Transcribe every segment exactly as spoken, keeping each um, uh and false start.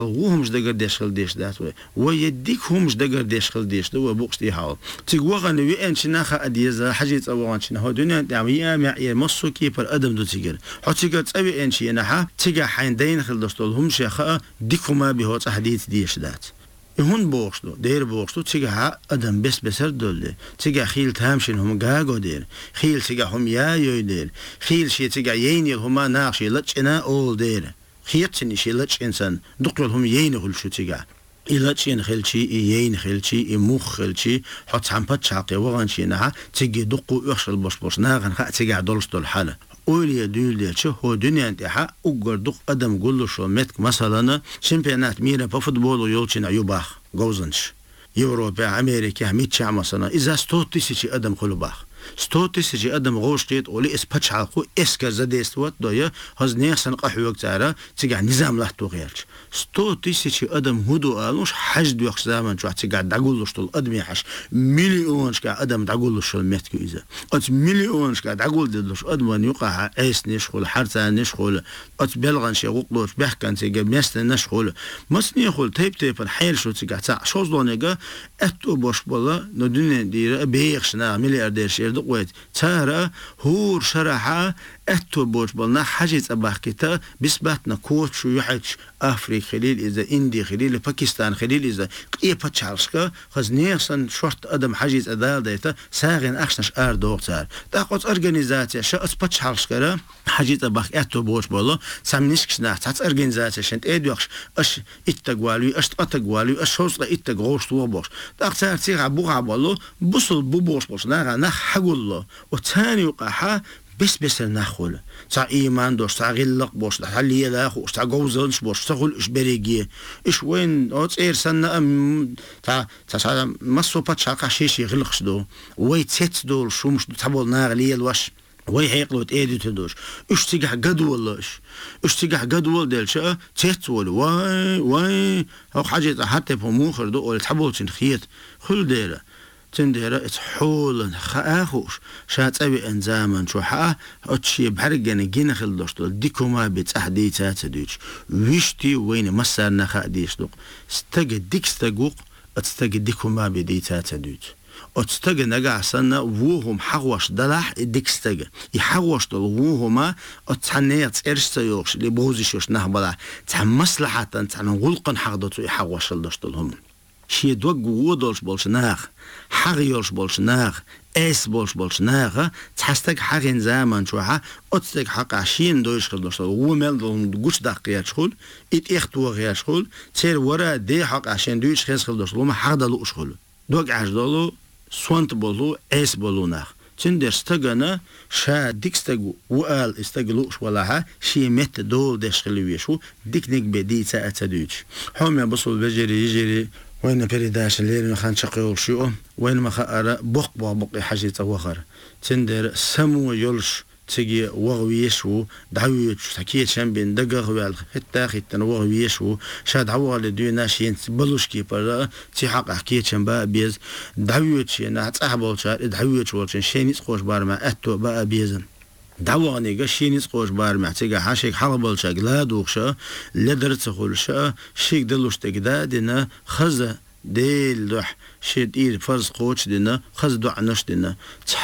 وهمش دقر ديشخل ديش دات ويديك همش دقر ديشخل ديش دو بوقتي حال تيغوغن وين شناخا اديزا حاجه اوان شنو هو دنيا دعويه مع مصو كيبر ادم دو تيجر حتيغا تسوي ان شي نها تيغا حين دين خل دستول هم شيخه ديكوما بهو تحديث ديش دات هون بوغشتو دير بوغشتو تيغا ادم بس بسر دول تيغا خيل تامشن هم غاغو دير خيل تيغا هم يا يو دير خيل شي تيغا ييني هما ناخشي لچنا اول دير خيتني شي لچ انسان دقلهم ييني هل شو تيغا إلاتشين خلشي يين خلشي مخ خلشي حط عم بتشاقي وغنشي نها تيجي دقو يخشل بوش بوش ناغن خا تيجي دولستو الحالة أولي دول ديتشو هو دنيا انتحا أقر دق أدم قولو شو متك مثلا شمبيونات ميرا بفوتبولو يولشين عيوباخ غوزنش يوروبا أمريكا ميتشا مثلا إذا ستو تيسيشي أدم خلو باخ ستو تيسيشي أدم غوشتيت أولي إس بتشاقو إسكا زديستوات دويا هز نيخسن قحوك تارا تيجي نظام لحتو غيرش ستو تيسيشي أدم هدو قالوش حج دوخش زمان شو تيجي دعقولوش طول أدمي حش مليونش كا أدم دعقولوش المتكو إذا أت مليونش كا دعقول دلوش أدم يوقع عيس نشخول حرتا نشخول أت بلغنش يقولوش بحكن تيجي مست نشخول مسني يقول تيب تيب الحيل شو تيجي تاع شوز لونيجا أتو باش بالله ندون دير بيخشنا ملياردير شير دقويت تارا هور شرحة أتو باش بالله حاجة أباح كتا بسبتنا كوت شو يحكش أفريقيا خليل إذا إندي خليل باكستان خليل إذا قية بتشارشكا خز نيخسن شرط أدم حاجز أدال ديتا ساغن أخشنش آر دوغتار تاقوت أرغانيزاتيا شاقت بتشارشكا حاجز أباك أتو بوش بولا سامنشكش ناح تاقت أرغانيزاتيا شنت إيدوخش أش إتاقوالي أش تقوالي أش شوصلا إتاقوش توبوش تاقتار تيغا بوغا بولو بوصل بوبوش بوش ناغا ناخ حقولو وتاني وقاحا بس بس النخول تاع إيمان دوش تاع غلق بوش تاع اللي لاخوش تاع جوزنش بوش تقول إيش بريجي إيش وين أو تير سنة أم تاع تاع مصو بتشاقة شيء غلقش دو ويتسيت دول شو مش تبول ناغ ليه الوش وي هيقلو تأيدي تدوش إيش تيجح جدول إيش إيش تيجح جدول دلشة تيتول واي واي أو حاجة حتى بموخر دو ولا تحبول تنخيت خل ديره تنديرا اتحولن خاخوش شات أبي انزامن شو حا اتشي بحرقن جين خلدوش ديكوما بتحديثات دوش ويشتي وين مسار نخا ديشدوق استجد ديك استجوق اتستجد ديكوما بديتات دوش اتستجد نجع سنة وهم حغوش دلح ديك استجد يحغوش دل وهما اتحنيت ارستيوش لبوزيشوش نهبلا تحمصلحة تحنغلقن حغدتو يحغوش دلش دلهم شي دوغ وودولش بولشناخ حغيولش بولشناخ اس بولش بولشناخ تحستك حغين زمان شوها اتستك حق عشين دوش خلدوش ومل دون غوش دقيقه شغل ات اختو غير شغل تير ورا دي حق عشان دوش خيس خلدوش لما حق دلو شغل دوغ عجدلو سوانت بولو اس بولوناخ تندر استغنا شا ديكستغو وال استغلوش ولاها شي مت دول دشخلويشو ديكنيك بدي ساعه دوش حوم بصل بجري يجري وين بريداش الليل خان شقيول شو وين ما خأر بق بق حاجة توخر تندر سمو يلش تجي وغويشو دعويت حكيت شن بين دقة وال حتى حتى وغويشو شاد عوال دينا شين بلوش كي برا تحقق حكيت شن بقى بيز دعويت شين هتصاحبوا شاد دعويت شو شن شين يسقوش بار ما أتو بقى بيزن دعواني قشين يسقوش بار معتقى حاشيك حلبل شاك لا دوخشا لدرت خلشا شيك دلوش تقدا دينا خزا ديل دوح شيد إير فرز قوش دينا خز دوع نش دينا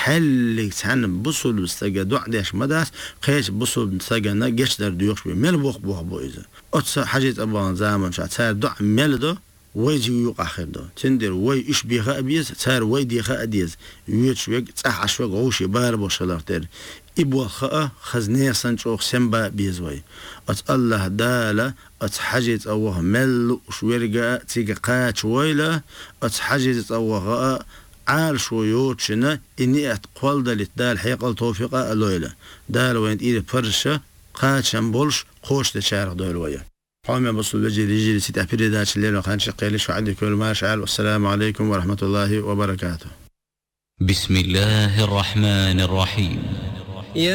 تحلق تحن بصل بستقى دوع ديش مداس قيش بصل بستقى نا قش در ديوخش بي مل بوخ بوخ بو إذا أتسا حاجة أبوان زامن شا تسار دوع مل دو ويجي يوق آخر دو تندر وي إش بيخا أبيز تسار وي ديخا أديز يوش ويق تسح عشوق غوشي بار بوشلار تير إبوا خاء خزنية سنشوخ سنبا بيزوي أت الله دالة أت حاجة أوه مل شويرجا تيجا قات شويلة أت حاجة أوه عال شويوتشنا إني أتقول دالت دال حيقل توفيقا الليلة دال وين إيد فرشة قات شنبولش خوش تشارك دولوية قام بصل بجي رجلي ستأبير داش الليل وخان شقيلش وعندي كل ما شعل والسلام عليكم ورحمة الله وبركاته. بسم الله الرحمن الرحيم.